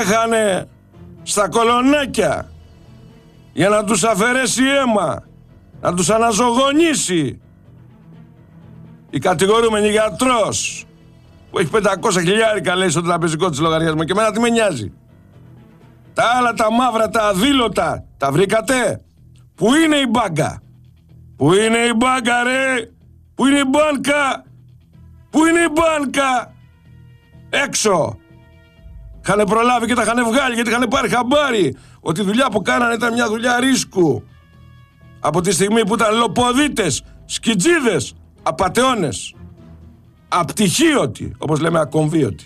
έχανε στα κολονάκια για να τους αφαιρέσει αίμα, να τους αναζωογονήσει. Η κατηγορούμενη γιατρός που έχει 500.000 λέει στο τραπεζικό της λογαριασμό και εμένα τι με νοιάζει. Τα άλλα τα μαύρα, τα αδήλωτα, τα βρήκατε? Πού είναι η μπάγκα? Πού είναι η μπάγκα ρε? Πού είναι η μπάνκα? Πού είναι η μπάνκα? Έξω. Είχανε προλάβει και τα είχανε βγάλει γιατί είχανε πάρει χαμπάρι ότι η δουλειά που κάνανε ήταν μια δουλειά ρίσκου. Από τη στιγμή που ήταν λοποδίτες, σκιτζίδες, απατεώνες, απτυχίωτοι, όπως λέμε ακομβίωτοι.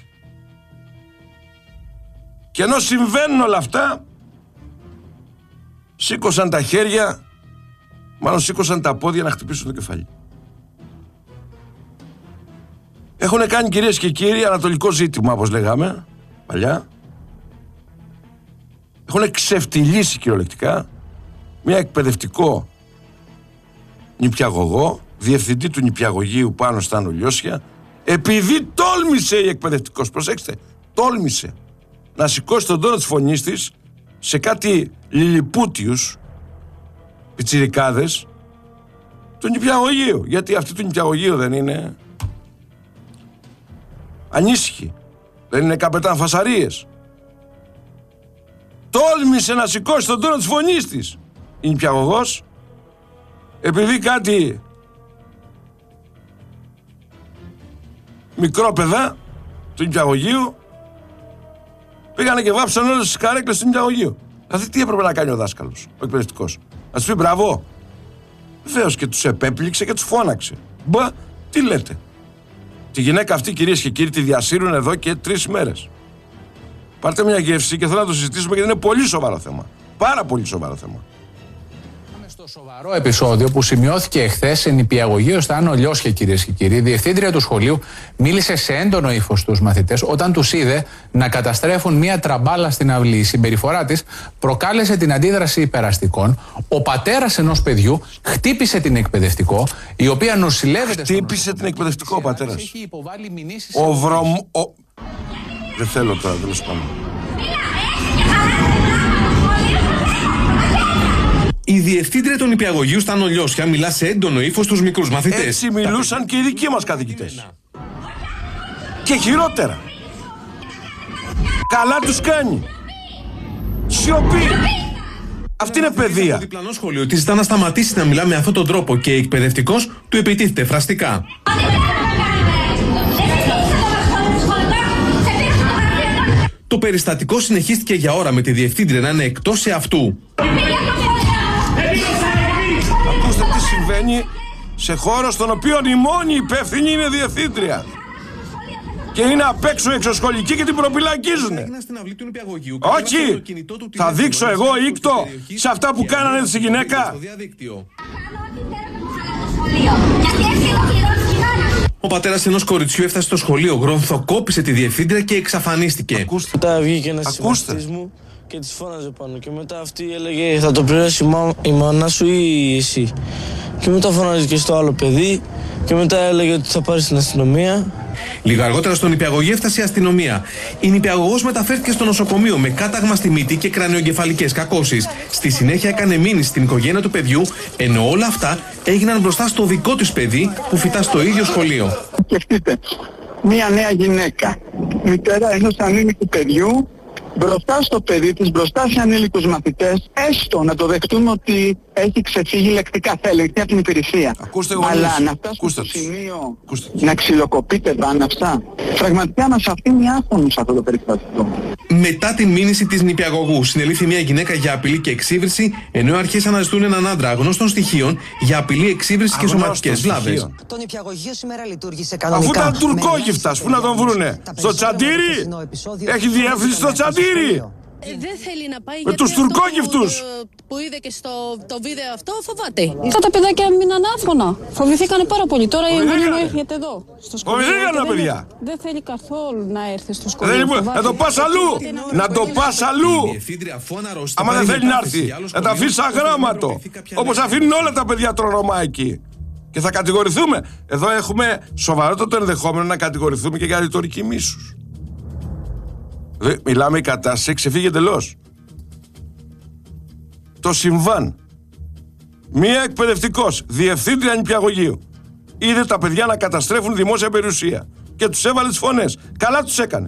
Και ενώ συμβαίνουν όλα αυτά, σήκωσαν τα χέρια, μάλλον σήκωσαν τα πόδια να χτυπήσουν το κεφάλι. Έχουν κάνει, κυρίες και κύριοι, ανατολικό ζήτημα, όπως λέγαμε παλιά. Έχουν ξεφτυλίσει κυριολεκτικά μια εκπαιδευτικό νηπιαγωγό, διευθυντή του νηπιαγωγείου πάνω στα Ανολιώσια, επειδή τόλμησε η εκπαιδευτικός, προσέξτε, τόλμησε να σηκώσει τον τόνο της φωνής της σε κάτι λιλιπούτιους πιτσιρικάδες του νηπιαγωγείου. Γιατί αυτοί του νηπιαγωγείου δεν είναι ανήσυχοι, δεν είναι καπετάν φασαρίες. Τόλμησε να σηκώσει τον τόνο της φωνής της η νηπιαγωγός, επειδή κάτι μικρόπαιδα του νηπιαγωγείου πήγανε και βάψαν όλες τις καρέκλες του νηπιαγωγείου. Δηλαδή τι έπρεπε να κάνει ο δάσκαλος, ο εκπαιδευτικός? Να τους πει μπράβο? Βεβαίως και τους επέπληξε και τους φώναξε. Μπα, τι λέτε? Τη γυναίκα αυτή, κυρίες και κύριοι, τη διασύρουν εδώ και 3 μέρες. Πάρτε μια γεύση και θέλω να το συζητήσουμε γιατί είναι πολύ σοβαρό θέμα. Πάρα πολύ σοβαρό θέμα. Στο σοβαρό επεισόδιο που σημειώθηκε εχθές σε νηπιαγωγείο στα Άνω Λιώσια, κυρίες και κύριοι, η διευθύντρια του σχολείου μίλησε σε έντονο ύφος στους μαθητές όταν τους είδε να καταστρέφουν μία τραμπάλα στην αυλή. Η συμπεριφορά της προκάλεσε την αντίδραση υπεραστικών. Ο πατέρας ενός παιδιού χτύπησε την εκπαιδευτικό, η οποία νοσηλεύεται. Χτύπησε την εκπαιδευτικό ο πατέρας. Έχει υποβάλει μηνύσεις. Δεν θέλω τώρα, τέλος πάντων. Η διευθύντρια των νηπιαγωγείου στα Άνω Λιώσια μιλά σε έντονο ύφος στους μικρούς μαθητές. Έτσι μιλούσαν και οι δικοί μας καθηγητές. Και χειρότερα. Καλά τους κάνει. Σιωπή. Αυτή είναι παιδεία. Το διπλανό σχολείο της ζητά να σταματήσει να μιλά με αυτόν τον τρόπο και η εκπαιδευτικός του επιτίθεται φραστικά. Το περιστατικό συνεχίστηκε για ώρα με τη διευθύντρια να είναι εκτός εαυτού. Ακούστε τι συμβαίνει σε χώρο στον οποίο η μόνη υπεύθυνη είναι διευθύντρια. Και είναι απ' έξω εξωσχολική και την προπυλακίζουνε. Όχι! Θα δείξω εγώ ήκτο σε αυτά που κάνανε στη γυναίκα. Ο πατέρας ενός κοριτσιού έφτασε στο σχολείο, γρονθοκόπησε τη διευθύντρια και εξαφανίστηκε. Μετά βγήκε ένας συμμαθητής μου και της φώναζε πάνω. Και μετά αυτή έλεγε θα το πληρώσει η μάνα σου ή εσύ. Και μετά φώναζε και στο άλλο παιδί. Και μετά έλεγε ότι θα πάρει στην αστυνομία. Λίγο αργότερα στον νηπιαγωγείο έφτασε η αστυνομία. Η νηπιαγωγός μεταφέρθηκε στο νοσοκομείο με κάταγμα στη μύτη και κρανιογκεφαλικές κακώσεις. Στη συνέχεια έκανε μήνυση στην οικογένεια του παιδιού, ενώ όλα αυτά έγιναν μπροστά στο δικό της παιδί που φοιτά στο ίδιο σχολείο. Σκεφτείτε, μία νέα γυναίκα, μητέρα ενός ανήλικου παιδιού, μπροστά στο παιδί της, μπροστά σε ανήλικους μαθητές, έστω να το δεχτούμε ότι έχει ξεφύγει λεκτικά, θα έλεγε από την υπηρεσία. Αλλά να φτάσουμε στο σημείο να ξυλοκοπείτε βάναυσα, πραγματικά μας αφήνει άφωνους αυτό το περιστατικό. Μετά την μήνυση της νηπιαγωγού, συνελήφθη μια γυναίκα για απειλή και εξύβριση, ενώ οι αρχές αναζητούν έναν άντρα αγνώστων στοιχείων για απειλή, εξύβριση και σωματικές βλάβες. Το νηπιαγωγείο σήμερα λειτουργήσε κανονικά. Αφού ήταν τουρκόγυφτας, πού να τον βρούνε? Στο Τσαντήρι! Έχει διεύθυνση στο Τσαντήρι! Δεν θέλει να πάει με τους τουρκόγυφτους που είδε και στο το βίντεο αυτό, φοβάται. Αυτά τα παιδάκια μείναν άφωνα. Φοβηθήκανε πάρα πολύ. Τώρα η γονή μου έρχεται εδώ στο σχολείο. Φοβηθήκανε, παιδιά. Δεν θέλει καθόλου να έρθει στο σχολείο. Να το πας αλλού. Να το πας αλλού. Άμα δεν θέλει να έρθει, να τα αφήσει αγράμματο. Όπως αφήνουν όλα τα παιδιά τρονομά εκεί. Και θα κατηγορηθούμε. Εδώ έχουμε σοβαρότατο ενδεχόμενο να κατηγορηθούμε και για ρητορική μίσους. Μιλάμε, η κατάσταση έχει ξεφύγει εντελώς. Το συμβάν. Μία εκπαιδευτικός, διευθύντρια νηπιαγωγείου, είδε τα παιδιά να καταστρέφουν δημόσια περιουσία και τους έβαλε τις φωνές. Καλά τους έκανε.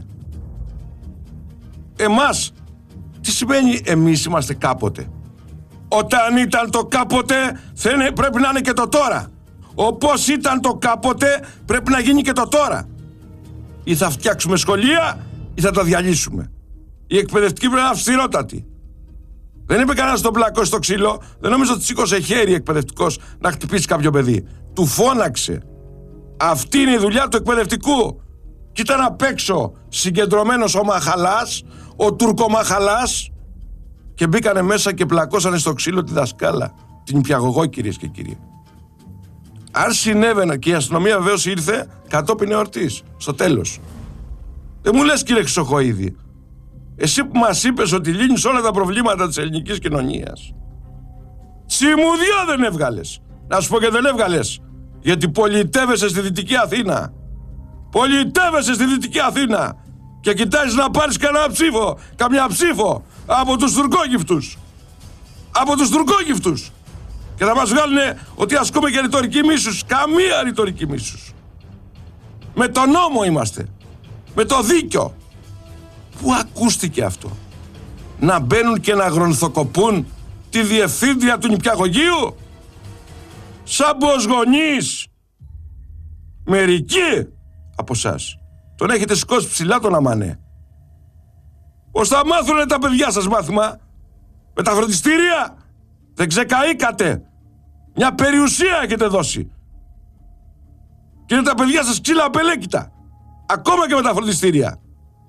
Εμάς, τι σημαίνει εμείς είμαστε κάποτε? Όταν ήταν το κάποτε, πρέπει να είναι και το τώρα. Όπως ήταν το κάποτε, πρέπει να γίνει και το τώρα. Ή θα φτιάξουμε σχολεία ή θα τα διαλύσουμε. Η εκπαιδευτική πρέπει να είναι αυστηρότατη. Δεν είπε κανένας τον πλακώσει στο ξύλο. Δεν νομίζω ότι σήκωσε χέρι εκπαιδευτικός να χτυπήσει κάποιο παιδί. Του φώναξε. Αυτή είναι η δουλειά του εκπαιδευτικού. Και ήταν απ' έξω συγκεντρωμένος ο Μαχαλάς, ο Τουρκομαχαλάς, και μπήκανε μέσα και πλακώσανε στο ξύλο τη δασκάλα, την νηπιαγωγό, κυρίες και κύριοι. Αν συνέβαινε, και η αστυνομία βεβαίως ήρθε κατόπιν εορτής, στο τέλος. Δεν μου λες, κύριε Χρυσοχοΐδη, εσύ που μας είπες ότι λύνεις όλα τα προβλήματα της ελληνικής κοινωνίας, τσιμουδιά δεν έβγαλες. Να σου πω και δεν έβγαλες, γιατί πολιτεύεσαι στη Δυτική Αθήνα. Πολιτεύεσαι στη Δυτική Αθήνα και κοιτάζεις να πάρεις καμιά ψήφο από τους τουρκόγυφτους. Από τους τουρκόγυφτους. Και θα μας βγάλουνε ότι ασκούμε και ρητορική μίσους. Καμία ρητορική μίσους. Με το νόμο είμαστε. Με το δίκιο. Πού ακούστηκε αυτό? Να μπαίνουν και να γρονθοκοπούν τη διευθύντρια του νηπιαγωγείου? Σαν πως γονείς, μερικοί από εσάς τον έχετε σηκώσει ψηλά τον αμανέ. Πώς θα μάθουνε τα παιδιά σας μάθημα? Με τα φροντιστήρια? Δεν ξεκαήκατε. Μια περιουσία έχετε δώσει. Και είναι τα παιδιά σας ξύλα απελέκητα. Ακόμα και με τα φροντιστήρια.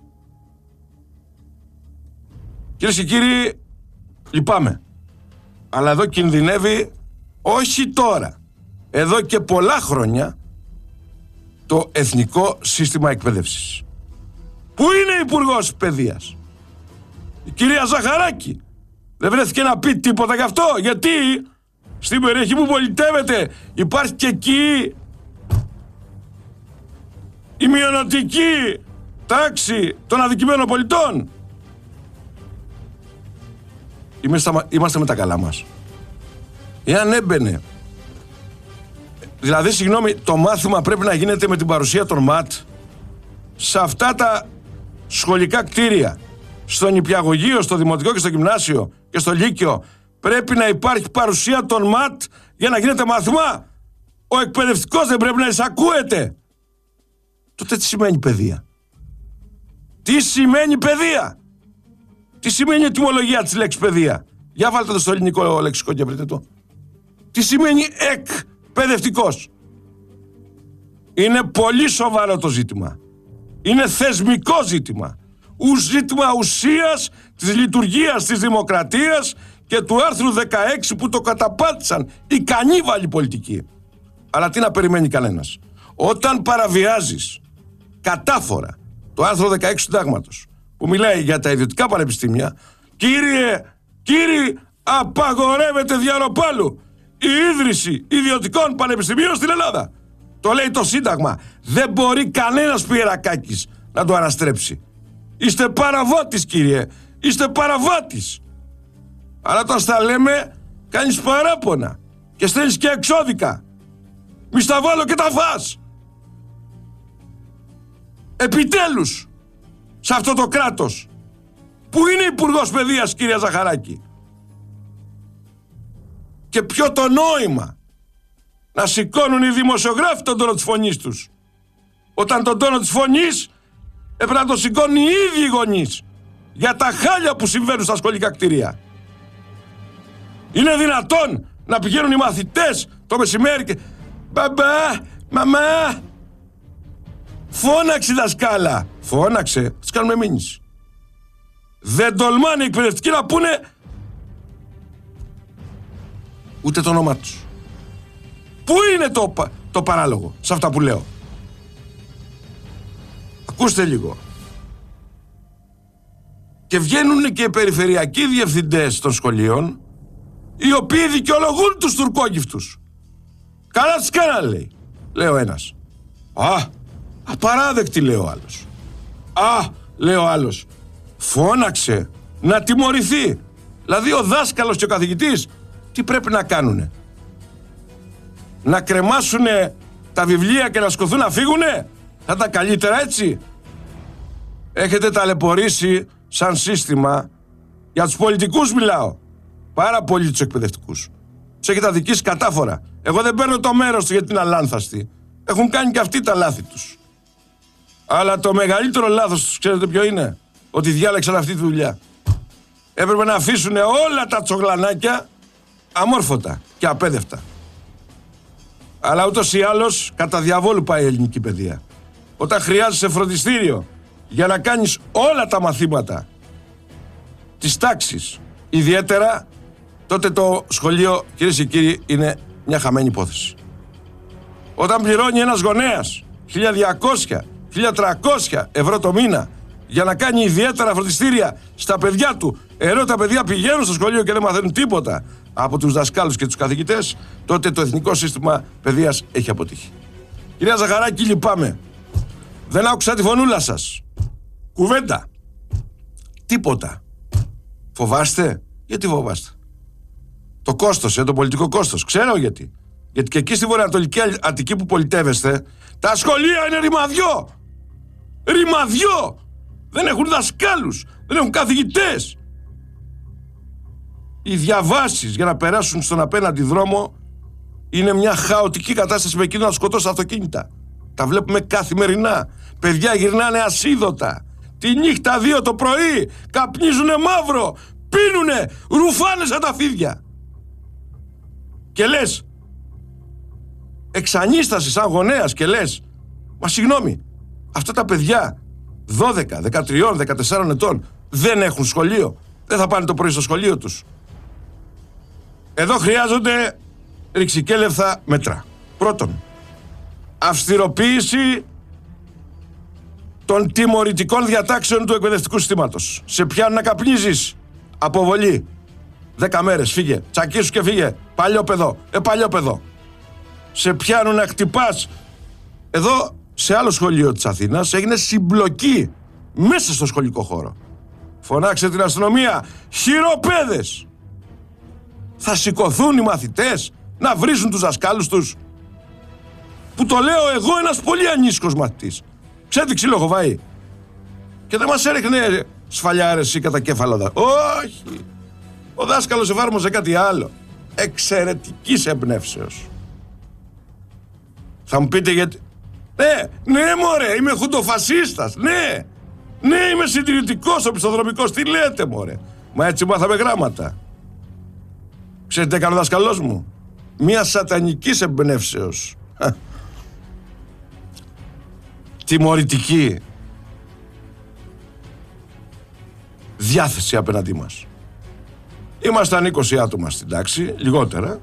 Κυρίες και κύριοι, λυπάμαι. Αλλά εδώ κινδυνεύει, όχι τώρα, εδώ και πολλά χρόνια, το Εθνικό Σύστημα Εκπαίδευσης. Πού είναι υπουργός παιδείας? Η κυρία Ζαχαράκη. Δεν βρέθηκε να πει τίποτα γι' αυτό? Γιατί στην περιοχή που πολιτεύεται υπάρχει και εκεί η μειονοτική τάξη των αδικημένων πολιτών. Είμαστε με τα καλά μας. Εάν έμπαινε, δηλαδή συγγνώμη, το μάθημα πρέπει να γίνεται με την παρουσία των ΜΑΤ σε αυτά τα σχολικά κτίρια, στο νηπιαγωγείο, στο δημοτικό και στο γυμνάσιο και στο λύκειο, πρέπει να υπάρχει παρουσία των ΜΑΤ για να γίνεται μάθημα? Ο εκπαιδευτικός δεν πρέπει να εισακούεται? Τότε τι σημαίνει παιδεία? Τι σημαίνει παιδεία? Τι σημαίνει ετυμολογία της λέξης παιδεία? Για βάλτε το στο ελληνικό λεξικό και βρείτε το. Τι σημαίνει εκπαιδευτικός? Είναι πολύ σοβαρό το ζήτημα. Είναι θεσμικό ζήτημα. Ζήτημα ουσίας της λειτουργίας της δημοκρατίας και του άρθρου 16 που το καταπάτησαν οι κανίβαλοι πολιτικοί. Αλλά τι να περιμένει κανένας? Όταν παραβιάζεις κατάφορα το άρθρο 16 του Συντάγματος που μιλάει για τα ιδιωτικά πανεπιστήμια, κύριε, απαγορεύεται διαρροπάλου η ίδρυση ιδιωτικών πανεπιστημίων στην Ελλάδα. Το λέει το Σύνταγμα. Δεν μπορεί κανένας πιερακάκης να το αναστρέψει. Είστε παραβάτης, κύριε. Είστε παραβάτης. Αλλά όταν στα λέμε, κάνεις παράπονα και στέλνεις και εξώδικα. Μη στα βάλω και τα φας. Επιτέλους, σε αυτό το κράτος, που είναι υπουργός παιδείας, κυρία Ζαχαράκη? Και ποιο το νόημα να σηκώνουν οι δημοσιογράφοι τον τόνο της φωνής τους, όταν τον τόνο της φωνής έπρεπε να το σηκώνουν οι ίδιοι οι γονείς για τα χάλια που συμβαίνουν στα σχολικά κτίρια? Είναι δυνατόν να πηγαίνουν οι μαθητές το μεσημέρι και «Μπαμπά, μαμά, φώναξε η δασκάλα». Φώναξε, τις κάνουμε μήνυση. Δεν τολμάνε οι εκπαιδευτικοί να πούνε ούτε το όνομά τους. Πού είναι το παράλογο σε αυτά που λέω? Ακούστε λίγο. Και βγαίνουν και οι περιφερειακοί διευθυντές των σχολείων, οι οποίοι δικαιολογούν τους τουρκόγυφτους. Καλά τις κάνα, λέει ο ένας. Απαράδεκτη, λέει ο άλλος. Λέει ο άλλος. φώναξε να τιμωρηθεί. Δηλαδή ο δάσκαλος και ο καθηγητής τι πρέπει να κάνουνε? Να κρεμάσουνε τα βιβλία και να σκοθούν να φύγουνε? Θα ήταν καλύτερα έτσι? Έχετε ταλαιπωρήσει σαν σύστημα, για τους πολιτικούς μιλάω, πάρα πολύ τους εκπαιδευτικούς. Τους έχετε αδικήσει κατάφορα. Εγώ δεν παίρνω το μέρος του γιατί είναι αλάνθαστοι. Έχουν κάνει και αυτοί τα λάθη τους. Αλλά το μεγαλύτερο λάθος τους ξέρετε ποιο είναι? Ότι διάλεξαν αυτή τη δουλειά. Έπρεπε να αφήσουν όλα τα τσογλανάκια αμόρφωτα και απέδευτα. Αλλά ούτως ή άλλως κατά διαβόλου πάει η ελληνική παιδεία. Όταν χρειάζεσαι φροντιστήριο για να κάνεις όλα τα μαθήματα της τάξης ιδιαίτερα, τότε το σχολείο, κυρίες και κύριοι, είναι μια χαμένη υπόθεση. Όταν πληρώνει ένας γονέας 1.200, 1.300 ευρώ το μήνα για να κάνει ιδιαίτερα φροντιστήρια στα παιδιά του, ενώ τα παιδιά πηγαίνουν στο σχολείο και δεν μαθαίνουν τίποτα από τους δασκάλους και τους καθηγητές, τότε το εθνικό σύστημα παιδείας έχει αποτύχει. Κυρία Ζαχαράκη, λυπάμαι. Δεν άκουσα τη φωνούλα σας. Κουβέντα. Τίποτα. Φοβάστε? Γιατί φοβάστε? Το κόστος, το πολιτικό κόστος. Ξέρω γιατί. Γιατί και εκεί στη βορειοανατολική Αττική που πολιτεύεστε, τα σχολεία είναι ρημαδιό. Ρημαδιό. Δεν έχουν δασκάλους, δεν έχουν καθηγητές. Οι διαβάσεις για να περάσουν στον απέναντι δρόμο είναι μια χαοτική κατάσταση με κίνδυνο να σκοτώσουν αυτοκίνητα. Τα βλέπουμε καθημερινά. Παιδιά γυρνάνε ασίδωτα. Τη νύχτα 2 το πρωί καπνίζουνε μαύρο, πίνουνε, ρουφάνε σαν τα φίδια. Και λες, εξανίσταση σαν γονέας, και λες, μα συγγνώμη, αυτά τα παιδιά 12, 13, 14 ετών δεν έχουν σχολείο? Δεν θα πάνε το πρωί στο σχολείο τους? Εδώ χρειάζονται ρηξικέλευθα μέτρα. Πρώτον, αυστηροποίηση των τιμωρητικών διατάξεων του εκπαιδευτικού συστήματος. Σε πιάνουν να καπνίζεις, αποβολή 10 μέρες, φύγε, τσακίσου και φύγε, παλιό παιδό, παλιό παιδό. Σε πιάνουν να χτυπάς. Εδώ σε άλλο σχολείο της Αθήνας έγινε συμπλοκή μέσα στο σχολικό χώρο. Φωνάξε την αστυνομία, χειροπέδες. Θα σηκωθούν οι μαθητές να βρίζουν τους δασκάλους τους? Που το λέω εγώ, ένας πολύ ανήσυχος μαθητής. Ξέρετε ξύλο έχω φάει? Και δεν μας έριχνε σφαλιάρες ή κατά κέφαλα. Όχι. Ο δάσκαλος εφάρμοσε κάτι άλλο. Εξαιρετικής εμπνεύσεως. Θα μου πείτε γιατί? Ναι μωρέ, είμαι χουντοφασίστας. Ναι, είμαι συντηρητικός, οπισθοδρομικός. Τι λέτε μωρέ? Μα έτσι μάθαμε γράμματα. Ξέρετε τι έκανε ο δασκαλός μου? Μια σατανικής εμπνεύσεως τιμωρητική διάθεση απέναντί μας. Ήμασταν 20 άτομα στην τάξη, λιγότερα.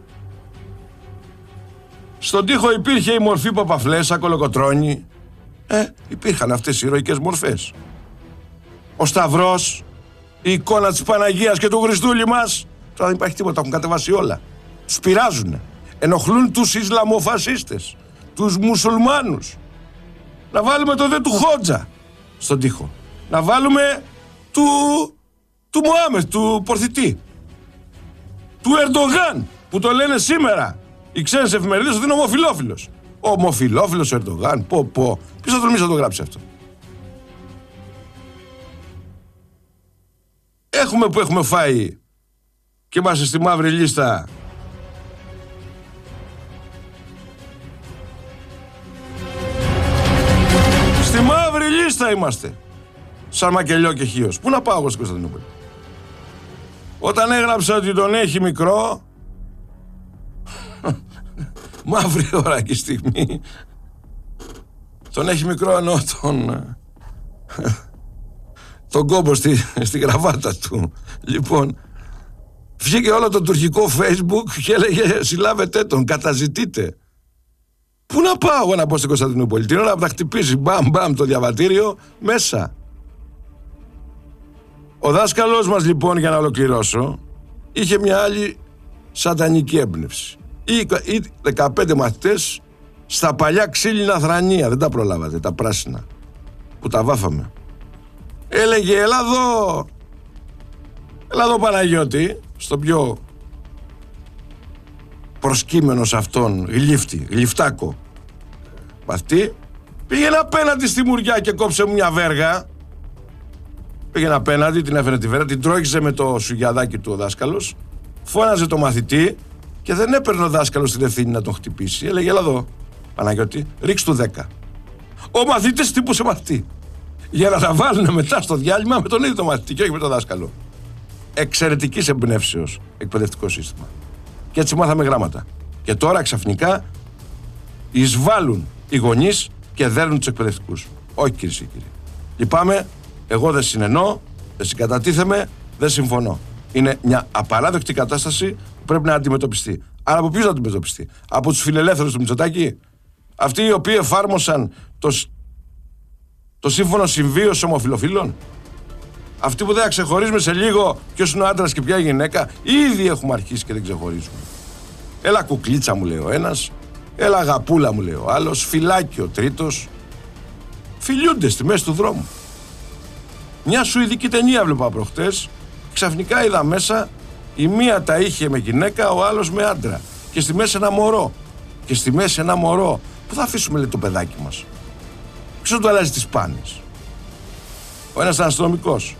Στον τοίχο υπήρχε η μορφή Παπαφλέσσα, Κολοκοτρώνη. Υπήρχαν αυτές οι ηρωικές μορφές. Ο Σταυρός, η εικόνα της Παναγίας και του Χριστούλη μας. Τώρα δεν υπάρχει τίποτα, τα έχουν κατεβάσει όλα. Τους πειράζουνε. Ενοχλούν τους Ισλαμοφασίστες, τους μουσουλμάνους. Να βάλουμε το δε του Χότζα στον τοίχο. Να βάλουμε του Μωάμεθ, του Πορθητή. Του Ερντογάν, που το λένε σήμερα οι ξένες εφημερίδες ότι είναι ομοφιλόφιλος. Ομοφιλόφιλος ο Ερντογάν, πω. Ποιος θα τολμήσει να το γράψει αυτό? Έχουμε που έχουμε φάει και είμαστε στη μαύρη λίστα. Στη μαύρη λίστα είμαστε. Σαν Μακελιό και Χίος. Πού να πάω εγώ στην Κωνσταντινούπολη? Όταν έγραψα ότι τον έχει μικρό, μαύρη ώρα και στιγμή, τον έχει μικρό εννοώ τον κόμπο στη γραβάτα του. Λοιπόν, βγήκε όλο το τουρκικό Facebook και έλεγε συλλάβετε τον, καταζητείτε. Πού να πάω εγώ να πω στην Κωνσταντινούπολη? Την ώρα που θα χτυπήσει μπαμ το διαβατήριο μέσα. Ο δάσκαλος μας λοιπόν, για να ολοκληρώσω, είχε μια άλλη σατανική έμπνευση. Ή 15 μαθητές στα παλιά ξύλινα θρανία, δεν τα προλάβατε, τα πράσινα, που τα βάφαμε. Έλεγε έλα εδώ Παναγιώτη, στο πιο προσκύμενο σε αυτόν γλυφτάκο μαθητή, πήγαινε απέναντι στη μουριά και κόψε μου μια βέργα. Πήγαινε απέναντι, την έφερε τη βέργα, την τρώγησε με το σουγιαδάκι του ο δάσκαλος, φώναζε το μαθητή και δεν έπαιρνε ο δάσκαλος την ευθύνη να τον χτυπήσει. Έλεγε έλα εδώ Παναγιώτη, ρίξ του 10. Ο μαθητής χτύπωσε μαθητή, για να τα βάλουν μετά στο διάλειμμα με τον ίδιο τον μαθητή και όχι με τον δάσκαλο. Εξαιρετικής εμπνεύσεως εκπαιδευτικό σύστημα. Και έτσι μάθαμε γράμματα. Και τώρα ξαφνικά εισβάλλουν οι γονείς και δέρνουν τους εκπαιδευτικούς. Όχι, κυρίες και κύριοι. Λυπάμαι, εγώ δεν συνενώ, δεν συγκατατίθεμαι, δεν συμφωνώ. Είναι μια απαράδεκτη κατάσταση που πρέπει να αντιμετωπιστεί. Αλλά από ποιους να αντιμετωπιστεί? Από τους φιλελεύθερους του Μητσοτάκη? Αυτοί οι οποίοι εφάρμοσαν το σύμφωνο συμβίωσης ομοφυλοφίλων? Αυτοί που δεν θα ξεχωρίζουμε σε λίγο ποιος είναι ο άντρας και ποια γυναίκα? Ήδη έχουμε αρχίσει και δεν ξεχωρίζουμε. Έλα κουκλίτσα μου λέει ο ένας, έλα αγαπούλα μου λέει ο άλλος, φυλάκι ο τρίτος. Φιλιούνται στη μέση του δρόμου. Μια σουηδική ταινία βλέπα προχτές, ξαφνικά είδα μέσα η μία τα είχε με γυναίκα, ο άλλος με άντρα. Και στη μέση ένα μωρό. Πού θα αφήσουμε λέει το παιδάκι μας? Ποιος του αλλάζει τις πάνες? Ο ένας ήταν αστυνομικός,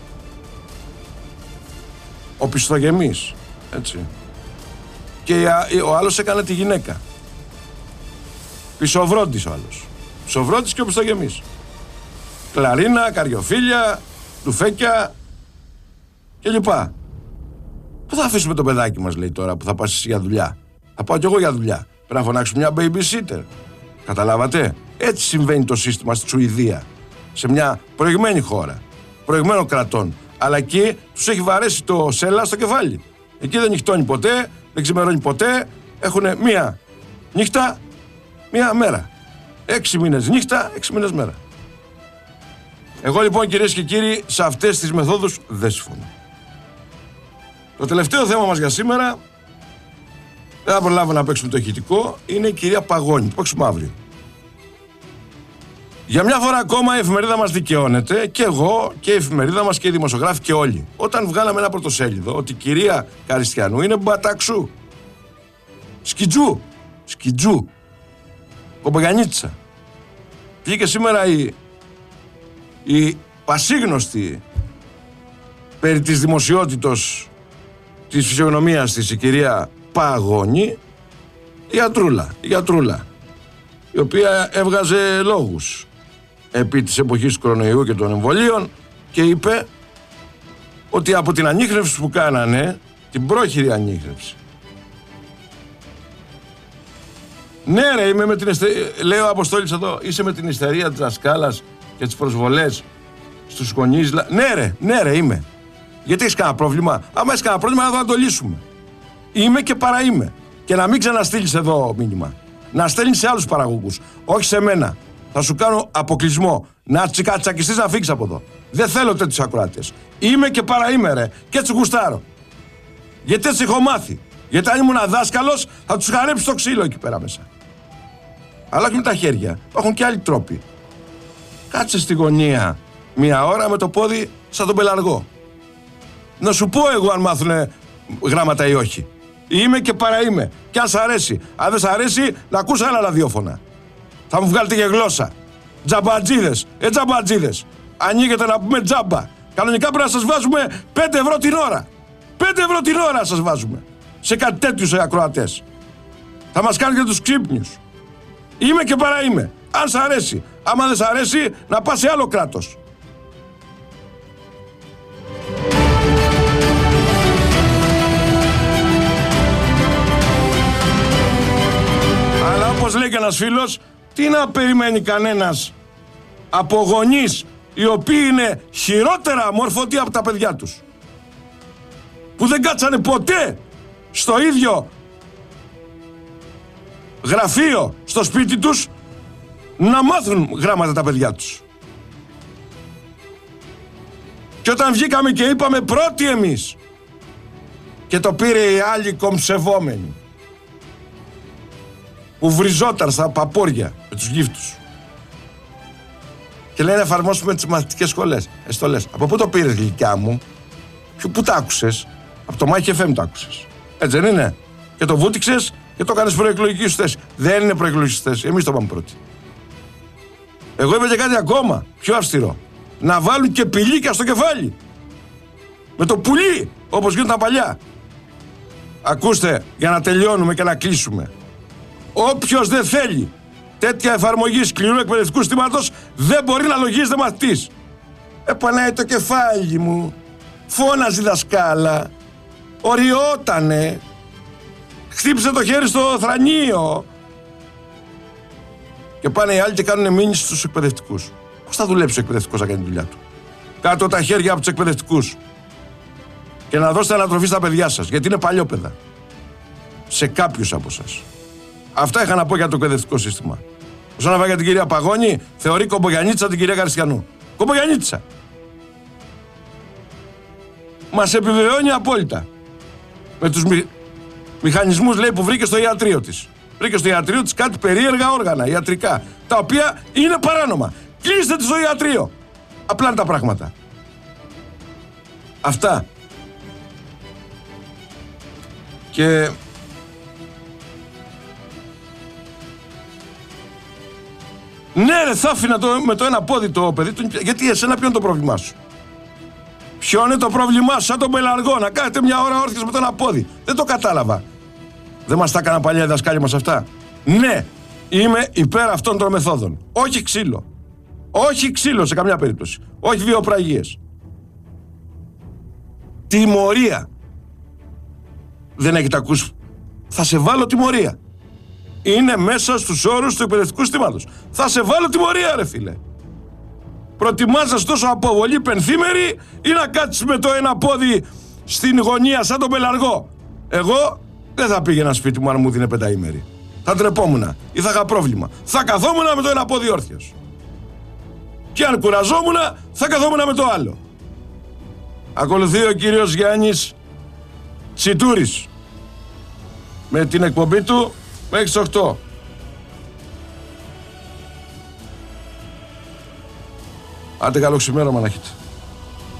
ο πιστογεμής, έτσι. Και ο άλλος έκανε τη γυναίκα. Πισωβρόντης ο άλλος. Πισωβρόντης και ο πιστογεμής. Κλαρίνα, καριοφίλια, λουφέκια και λοιπά. Πού θα αφήσουμε το παιδάκι μας λέει τώρα που θα πας εσύ για δουλειά? Θα πάω κι εγώ για δουλειά. Πρέπει να φωνάξουμε μια babysitter. Καταλάβατε? Έτσι συμβαίνει το σύστημα στη Σουηδία. Σε μια προηγμένη χώρα, προηγμένων κρατών. Αλλά εκεί τους έχει βαρέσει το σέλα στο κεφάλι. Εκεί δεν νυχτώνει ποτέ, δεν ξημερώνει ποτέ. Έχουν μία νύχτα, μία μέρα. 6 μήνες νύχτα, 6 μήνες μέρα. Εγώ λοιπόν κυρίες και κύριοι σε αυτές τις μεθόδους δεν συμφωνώ. Το τελευταίο θέμα μας για σήμερα, δεν θα προλάβω να παίξουμε το ηχητικό, είναι η κυρία Παγώνη. Το παίξουμε αύριο. Για μια φορά ακόμα η εφημερίδα μας δικαιώνεται, και εγώ και η εφημερίδα μας και οι δημοσιογράφοι και όλοι. Όταν βγάλαμε ένα πρωτοσέλιδο ότι η κυρία Καριστιανού είναι μπαταξού, σκιτζού, κομπογιανίτσα. Βγήκε σήμερα η πασίγνωστη περί της δημοσιότητος της φυσιογνωμίας της η κυρία Παγώνη, η γιατρούλα, η οποία έβγαζε λόγους επί της εποχής του κορονοϊού και των εμβολίων και είπε ότι από την ανίχνευση που κάνανε, την πρόχειρη ανίχνευση, ναι ρε, είμαι με την λέει ο Αποστόλης εδώ, είσαι με την ιστερία της δασκάλας και τις προσβολές στους γονείς? Ναι ρε είμαι. Γιατί έχεις κανένα πρόβλημα? Άμα έχεις κανένα πρόβλημα θα το λύσουμε. Είμαι και παραείμαι. Και να μην ξαναστείλεις εδώ μήνυμα. Να στέλνεις σε άλλους παραγωγούς. Όχι σε μένα. Θα σου κάνω αποκλεισμό. Να τσακιστείς να φύγεις από εδώ. Δεν θέλω τέτοιους ακροατές. Είμαι και παραείμαι ρε. Και έτσι γουστάρω. Γιατί έτσι έχω μάθει. Γιατί αν ήμουν δάσκαλος θα τους χαρέψει το ξύλο εκεί πέρα μέσα. Αλλά όχι με τα χέρια. Υπάρχουν και άλλοι τρόποι. Κάτσε στη γωνία μία ώρα με το πόδι σαν τον πελαργό. Να σου πω εγώ αν μάθουνε γράμματα ή όχι. Είμαι και παραείμαι. Και αν σ' αρέσει. Αν δεν σ' αρέσει, να ακούς άλλα ραδιόφωνα. Θα μου βγάλετε και γλώσσα. Τζαμπατζίδες. Τζαμπατζίδες. Ανοίγετε να πούμε τζάμπα. Κανονικά πρέπει να σας βάζουμε 5 ευρώ την ώρα. 5 ευρώ την ώρα σας βάζουμε. Σε κάτι τέτοιους ακροατές. Θα μας κάνετε τους ξύπνιους. Είμαι και παραείμαι. Αν σ' αρέσει. Άμα δεν σ' αρέσει, να πας σε άλλο κράτος. Αλλά όπως λέει και ένας φίλος, τι να περιμένει κανένας από γονείς οι οποίοι είναι χειρότερα μόρφωτοι από τα παιδιά τους, που δεν κάτσανε ποτέ στο ίδιο γραφείο στο σπίτι τους να μάθουν γράμματα τα παιδιά τους. Και όταν βγήκαμε και είπαμε πρώτοι εμείς και το πήρε οι άλλοι κομψευόμενοι που βριζόταν στα παπόρια με τους γύφτους, Και λέει να εφαρμόσουμε τις μαθητικές στολές. Από πού το πήρες, γλυκιά μου? Πού τα άκουσες? Από το Mike FM το άκουσες. Έτσι δεν είναι? Και το βούτυξες και το κάνεις προεκλογική σου θέση. Δεν είναι προεκλογική σου θέση. Εμείς το πάμε πρώτοι. Εγώ είπα και κάτι ακόμα πιο αυστηρό. Να βάλουν και πηλίκια στο κεφάλι. Με το πουλί, όπως γίνονταν παλιά. Ακούστε, για να τελειώνουμε και να κλείσουμε. Όποιος δεν θέλει τέτοια εφαρμογή σκληρού εκπαιδευτικού συστήματος δεν μπορεί να λογίζεται μαθητής. Επανάει το κεφάλι μου. Φώναζε η δασκάλα. Οριότανε. Χτύπησε το χέρι στο θρανείο. Και πάνε οι άλλοι και κάνουν μήνυση στους εκπαιδευτικούς. Πώς θα δουλέψει ο εκπαιδευτικός να κάνει τη δουλειά του? Κάτω τα χέρια από τους εκπαιδευτικούς. Και να δώσετε ανατροφή στα παιδιά σας, γιατί είναι παλιόπαιδα. Σε κάποιους από εσάς. Αυτά είχα να πω για το εκπαιδευτικό σύστημα. Όσον αφορά για την κυρία Παγώνη, θεωρεί κομπογιανίτσα την κυρία Καριστιανού. Κομπογιανίτσα. Μας επιβεβαιώνει απόλυτα. Με τους μηχανισμούς, λέει, που βρήκε στο ιατρείο της. Βρήκε στο ιατρείο της κάτι περίεργα όργανα ιατρικά, τα οποία είναι παράνομα. Κλείστε τη στο ιατρείο. Απλά είναι τα πράγματα. Αυτά. Και ναι ρε, θα άφηνα με το ένα πόδι το παιδί του, γιατί εσένα ποιο είναι το πρόβλημά σου? Ποιο είναι το πρόβλημά σου? Σαν τον Πελαργό να κάθεται μια ώρα όρθιος με το ένα πόδι. Δεν το κατάλαβα. Δεν μας τα έκαναν παλιά οι δασκάλοι μας αυτά? Ναι, είμαι υπέρ αυτών των μεθόδων. Όχι ξύλο. Όχι ξύλο σε καμιά περίπτωση. Όχι βιοπραγίες. Τιμωρία. Δεν έχετε ακούσει? Θα σε βάλω τιμωρία. Είναι μέσα στους όρους του εκπαιδευτικού συστήματος. Θα σε βάλω τιμωρία, ρε φίλε. Προτιμάς να σου δώσω αποβολή πενθήμερη ή να κάτσεις με το ένα πόδι στην γωνία σαν τον Πελαργό? Εγώ δεν θα πήγαινα σπίτι μου αν μου δίνε πενταήμερη. Θα ντρεπόμουν ή θα είχα πρόβλημα. Θα καθόμουν με το ένα πόδι όρθιος. Και αν κουραζόμουν, θα καθόμουν με το άλλο. Ακολουθεί ο κύριος Γιάννης Τσιτούρης με την εκπομπή του μέχρι τις 8. Άντε καλό ξημέρωμα να έχετε.